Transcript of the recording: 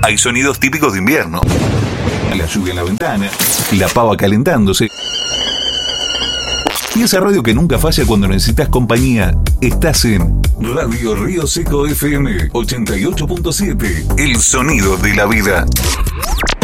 hay sonidos típicos de invierno. La lluvia en la ventana, la pava calentándose. Y esa radio que nunca falla cuando necesitas compañía. Estás en Radio Río Seco FM 88.7. El sonido de la vida.